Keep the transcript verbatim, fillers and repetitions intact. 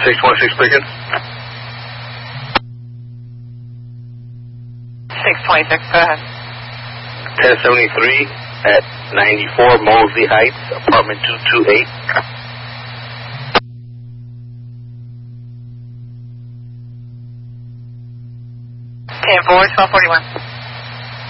six twenty-six speaking. six twenty-six, go ahead. ten seventy-three at ninety-four Mosley Heights, apartment two two eight. ten four, twelve forty-one.